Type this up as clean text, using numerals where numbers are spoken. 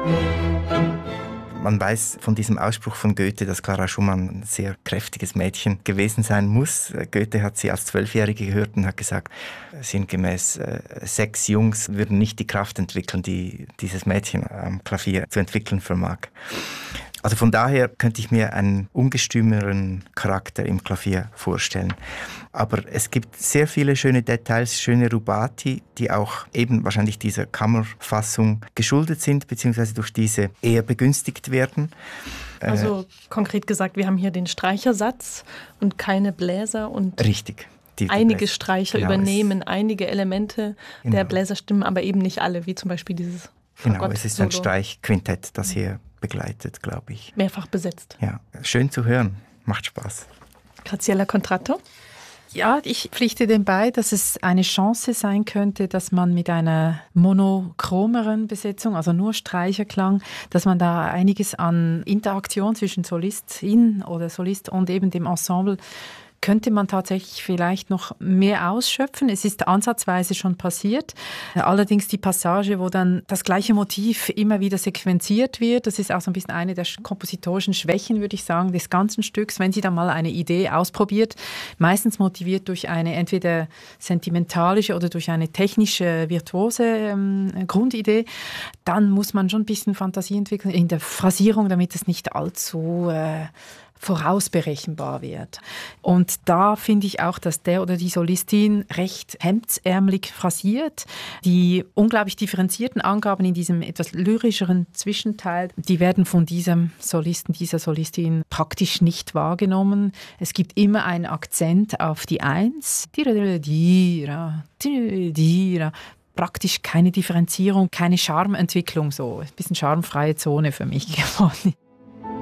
Man weiß von diesem Ausspruch von Goethe, dass Clara Schumann ein sehr kräftiges Mädchen gewesen sein muss. Goethe hat sie als 12-Jährige gehört und hat gesagt, sinngemäß, 6 Jungs würden nicht die Kraft entwickeln, die dieses Mädchen am Klavier zu entwickeln vermag. Also von daher könnte ich mir einen ungestümeren Charakter im Klavier vorstellen. Aber es gibt sehr viele schöne Details, schöne Rubati, die auch eben wahrscheinlich dieser Kammerfassung geschuldet sind, beziehungsweise durch diese eher begünstigt werden. Also konkret gesagt, wir haben hier den Streichersatz und keine Bläser und richtig. Einige Streicher übernehmen einige Elemente der Bläserstimmen, aber eben nicht alle, wie zum Beispiel dieses Genau, es ist ein Streichquintett, das hier begleitet, glaube ich. Mehrfach besetzt. Ja, schön zu hören, macht Spaß. Graziella Contratto? Ja, ich pflichte dem bei, dass es eine Chance sein könnte, dass man mit einer monochromeren Besetzung, also nur Streicherklang, dass man da einiges an Interaktion zwischen Solistin oder Solist und eben dem Ensemble könnte man tatsächlich vielleicht noch mehr ausschöpfen. Es ist ansatzweise schon passiert. Allerdings die Passage, wo dann das gleiche Motiv immer wieder sequenziert wird, das ist auch so ein bisschen eine der kompositorischen Schwächen, würde ich sagen, des ganzen Stücks. Wenn sie dann mal eine Idee ausprobiert, meistens motiviert durch eine entweder sentimentalische oder durch eine technische, virtuose Grundidee, dann muss man schon ein bisschen Fantasie entwickeln in der Phrasierung, damit es nicht allzu vorausberechenbar wird. Und da finde ich auch, dass der oder die Solistin recht hemdsärmelig phrasiert. Die unglaublich differenzierten Angaben in diesem etwas lyrischeren Zwischenteil, die werden von diesem Solisten, dieser Solistin praktisch nicht wahrgenommen. Es gibt immer einen Akzent auf die Eins. Praktisch keine Differenzierung, keine Charmentwicklung, so ein bisschen charmfreie Zone für mich geworden.